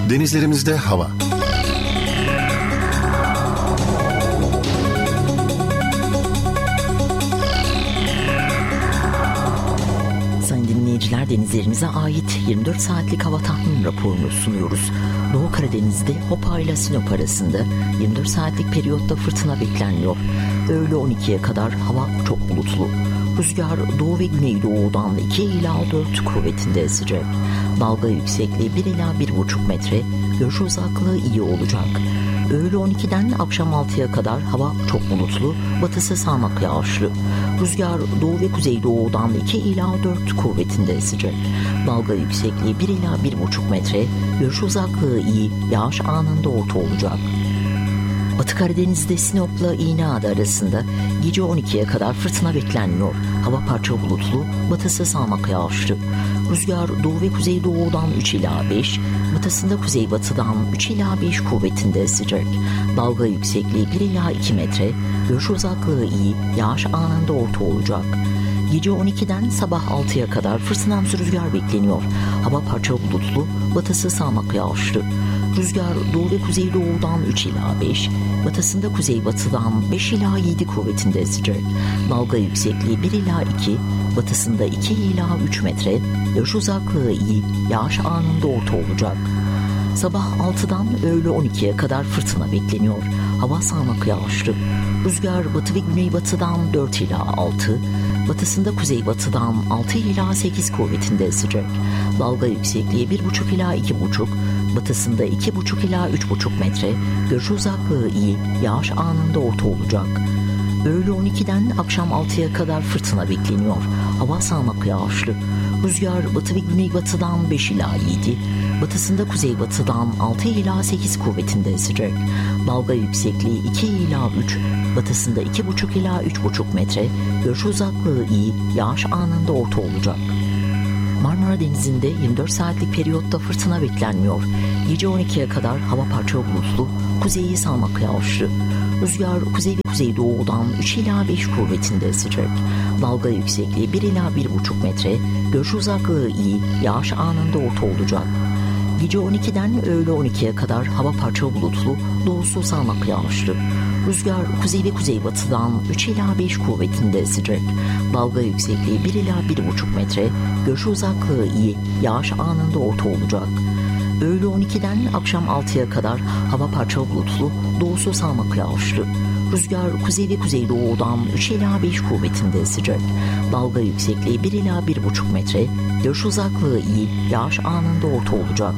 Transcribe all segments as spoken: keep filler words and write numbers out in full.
Denizlerimizde hava. Sayın dinleyiciler, denizlerimize ait yirmi dört saatlik hava tahmin raporunu sunuyoruz. Doğu Karadeniz'de Hopa ile Sinop arasında yirmi dört saatlik periyotta fırtına bekleniyor. Öğle on ikiye kadar hava çok bulutlu. Rüzgar doğu ve güneydoğudan iki ila dört kuvvetinde esecek. Dalga yüksekliği bir ila bir buçuk metre, görüş uzaklığı iyi olacak. Öğle on ikiden akşam altıya kadar hava çok bulutlu, batısı sağanak yağışlı. Rüzgar doğu ve kuzeydoğudan iki ila dört kuvvetinde esecek. Dalga yüksekliği bir ila bir buçuk metre, görüş uzaklığı iyi, yağış anında orta olacak. Batı Karadeniz'de Sinop'la İğneada arasında gece on ikiye kadar fırtına bekleniyor. Hava parça bulutlu, batısı sağanak yağışlı. Rüzgar doğu ve kuzeydoğudan üç ila beş, batısında kuzeybatıdan üç ila beş kuvvetinde esecek. Dalga yüksekliği bir ila iki metre, görüş uzaklığı iyi, yağış anında orta olacak. Gece on ikiden sabah altıya kadar fırtınamsı rüzgar bekleniyor. Hava parça bulutlu, batısı sağanak yağışlı. Rüzgar doğu ve kuzeydoğudan üç ila beş, batısında kuzeybatıdan beş ila yedi kuvvetinde esecek. Dalga yüksekliği bir ila iki, batısında iki ila üç metre, görüş uzaklığı iyi, yağış anında orta olacak. Sabah altıdan öğle on ikiye kadar fırtına bekleniyor. Hava sağanak yağışlı. Rüzgar batı ve güneybatıdan dört ila altı, batısında kuzeybatıdan altı ila sekiz kuvvetinde esecek. Dalga yüksekliği bir buçuk ila iki buçuk, batısında iki buçuk ila üç buçuk metre, görüş uzaklığı iyi, yağış anında orta olacak. Öğle on ikiden akşam altıya kadar fırtına bekleniyor. Hava sağanak yağışlı. Rüzgar batı ve güneybatıdan beş ila yedi, batısında kuzeybatıdan altı ila sekiz kuvvetinde esecek. Dalga yüksekliği iki ila üç, batısında iki buçuk ila üç buçuk metre, görüş uzaklığı iyi, yağış anında orta olacak. Marmara Denizi'nde yirmi dört saatlik periyotta fırtına beklenmiyor. Gece on ikiye kadar hava parça bulutlu, kuzeyi sağanak yağışlı. Rüzgar kuzey ve kuzeydoğudan üç ila beş kuvvetinde esecek. Dalga yüksekliği bir ila bir buçuk metre, görüş uzaklığı iyi, yağış anında orta olacak. Gece on ikiden öğle on ikiye kadar hava parça bulutlu, doğusu sağanak yağışlı. Rüzgar kuzey ve kuzeybatıdan üç ila beş kuvvetinde esecek. Dalga yüksekliği bir ila bir buçuk metre, görüş uzaklığı iyi, yağış anında orta olacak. Öğle on ikiden akşam altıya kadar hava parça bulutlu, doğusu sağanak yağışlı. Rüzgar kuzey ve kuzeydoğudan üç ila beş kuvvetinde esecek. Dalga yüksekliği bir ila bir buçuk metre, görüş uzaklığı iyi, yağış anında orta olacak.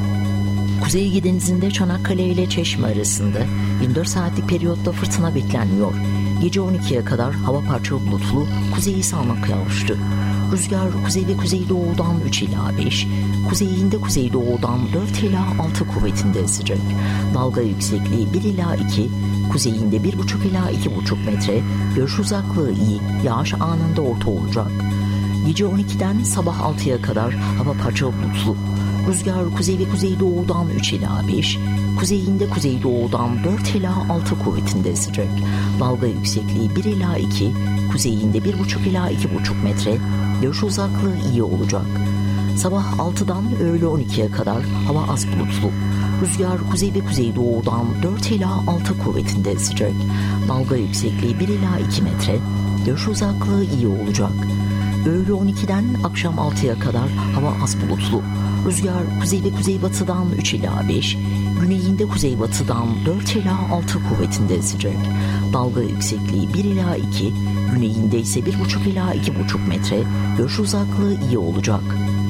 Kuzey Ege Denizi'nde Çanakkale ile Çeşme arasında yirmi dört saatlik periyotta fırtına beklenmiyor. Gece on ikiye kadar hava parça bulutlu, kuzeyi sağanak yağışlı. Rüzgar kuzey ve kuzeydoğudan üç ila beş, kuzeyinde kuzeydoğudan dört ila altı kuvvetinde esecek. Dalga yüksekliği bir ila iki, kuzeyinde bir buçuk ila iki buçuk metre, görüş uzaklığı iyi, yağış anında orta olacak. Gece on ikiden sabah altıya kadar hava parça bulutlu. Rüzgar kuzey ve kuzeydoğudan üç ila beş, kuzeyinde kuzeydoğudan dört ila altı kuvvetinde esecek. Dalga yüksekliği bir ila iki, kuzeyinde bir buçuk ila iki buçuk metre, görüş uzaklığı iyi olacak. Sabah altıdan öğle on ikiye kadar hava az bulutlu. Rüzgar kuzey ve kuzeydoğudan dört ila altı kuvvetinde esecek. Dalga yüksekliği bir ila iki metre, görüş uzaklığı iyi olacak. Öğle on ikiden akşam altıya kadar hava az bulutlu. Rüzgar kuzey ve kuzeybatıdan üç ila beş, güneyinde kuzeybatıdan dört ila altı kuvvetinde esecek. Dalga yüksekliği bir ila iki, güneyinde ise bir buçuk ila iki buçuk metre, görüş uzaklığı iyi olacak.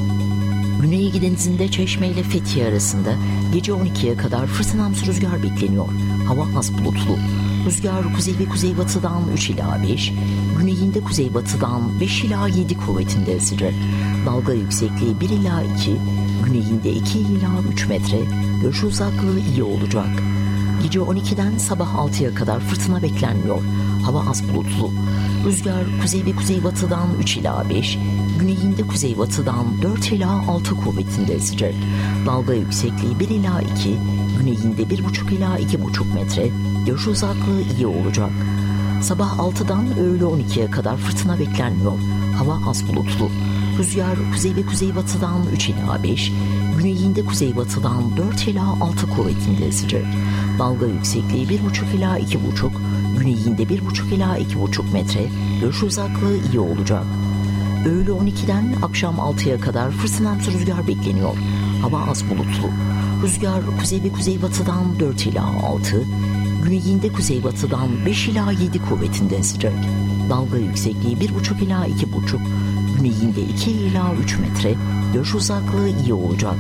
Güney Ege Denizi'nde Çeşme ile Fethiye arasında gece on ikiye kadar fırtınamsı rüzgar bekleniyor. Hava az bulutlu. Rüzgar kuzey ve kuzeybatıdan üç ila beş, güneyinde kuzeybatıdan beş ila yedi kuvvetinde esecek. Dalga yüksekliği bir ila iki, güneyinde iki ila üç metre, görüş uzaklığı iyi olacak. Gece on ikiden sabah altıya kadar fırtına beklenmiyor. Hava az bulutlu. Rüzgar kuzey ve kuzeybatıdan üç ila beş, güneyinde kuzeybatıdan dört ila altı kuvvetinde esecek. Dalga yüksekliği bir ila iki, güneyinde bir buçuk ila iki buçuk metre, görüş uzaklığı iyi olacak. Sabah altıdan öğle on ikiye kadar fırtına beklenmiyor. Hava az bulutlu. Rüzgar kuzey ve kuzeybatıdan üç ila beş, Güneyinde kuzeybatıdan dört ila altı kuvvetinde esecek. Dalga yüksekliği bir buçuk ila iki buçuk, güneyinde bir buçuk ila iki buçuk metre, görüş uzaklığı iyi olacak. Öğle on ikiden akşam altıya kadar fırtınamsı rüzgar bekleniyor. Hava az bulutlu. Rüzgar kuzey ve kuzeybatıdan dört ila altı, güneyinde kuzeybatıdan beş ila yedi kuvvetinde esecek. Dalga yüksekliği bir buçuk ila iki buçuk, güneyinde iki ila üç metre, görüş uzaklığı iyi olacak.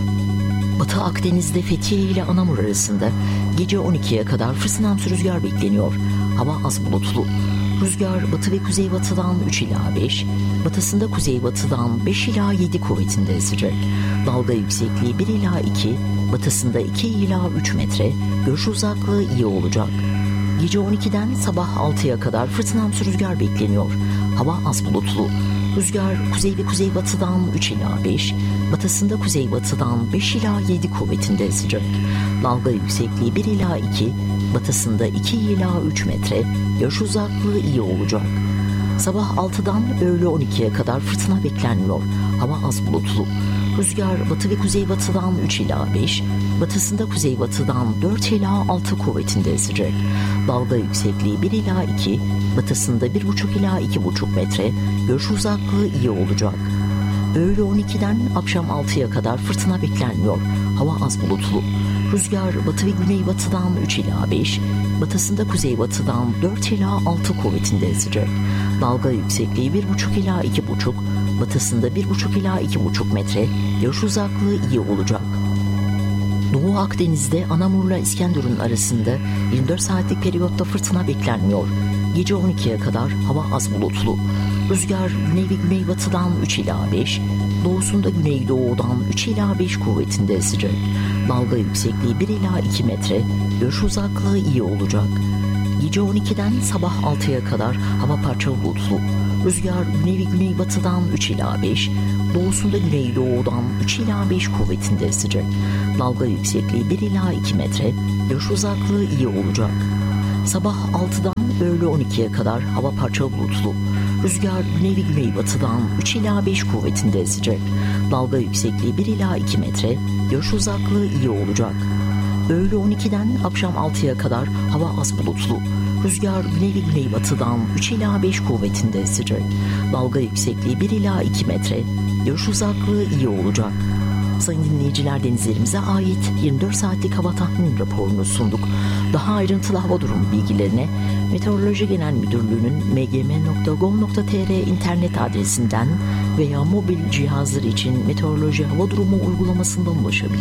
Batı Akdeniz'de Fethiye ile Anamur arasında gece on ikiye kadar fırtınamsı rüzgar bekleniyor. Hava az bulutlu. Rüzgar batı ve kuzeybatıdan üç ila beş, batısında kuzeybatıdan beş ila yedi kuvvetinde esecek. Dalga yüksekliği bir ila iki, batısında iki ila üç metre, görüş uzaklığı iyi olacak. Gece on ikiden sabah altıya kadar fırtınamsı rüzgar bekleniyor. Hava az bulutlu. Rüzgar kuzey ve kuzeybatıdan üç ila beş, batısında kuzeybatıdan beş ila yedi kuvvetinde esecek. Dalga yüksekliği bir ila iki, batısında iki ila üç metre, görüş uzaklığı iyi olacak. Sabah altıdan öğle on ikiye kadar fırtına beklenmiyor. Hava az bulutlu. Rüzgar batı ve kuzeybatıdan üç ila beş, batısında kuzeybatıdan dört ila altı kuvvetinde esecek. Dalga yüksekliği bir ila iki, batısında bir buçuk ila iki buçuk metre, görüş uzaklığı iyi olacak. Öğle on ikiden akşam altıya kadar fırtına beklenmiyor. Hava az bulutlu. Rüzgar batı ve güneybatıdan üç ila beş, batısında kuzeybatıdan dört ila altı kuvvetinde esecek. Dalga yüksekliği bir buçuk ila iki buçuk, batısında bir buçuk ila iki buçuk metre, görüş uzaklığı iyi olacak. Doğu Akdeniz'de Anamur'la İskenderun arasında yirmi dört saatlik periyotta fırtına beklenmiyor. Gece on ikiye kadar hava az bulutlu. Rüzgar güney ve güneybatıdan üç ila beş, doğusunda güneydoğudan üç ila beş kuvvetinde esecek. Dalga yüksekliği bir ila iki metre, görüş uzaklığı iyi olacak. Gece on ikiden sabah altıya kadar hava parçalı bulutlu. Rüzgar güney ve güneybatıdan üç ila beş, doğusunda güneydoğudan üç ila beş kuvvetinde esecek. Dalga yüksekliği bir ila iki metre, görüş uzaklığı iyi olacak. Sabah altıdan öğle on ikiye kadar hava parçalı bulutlu. Rüzgar güney ve güneybatıdan üç ila beş kuvvetinde esecek. Dalga yüksekliği bir ila iki metre, görüş uzaklığı iyi olacak. Öğle on ikiden akşam altıya kadar hava az bulutlu. Rüzgar güney ve güneybatıdan üç ila beş kuvvetinde esecek. Dalga yüksekliği bir ila iki metre, görüş uzaklığı iyi olacak. Sayın dinleyiciler, denizlerimize ait yirmi dört saatlik hava tahmin raporunu sunduk. Daha ayrıntılı hava durumu bilgilerine Meteoroloji Genel Müdürlüğü'nün m g m nokta gov nokta t r internet adresinden veya mobil cihazlar için meteoroloji hava durumu uygulamasından ulaşabilirsiniz.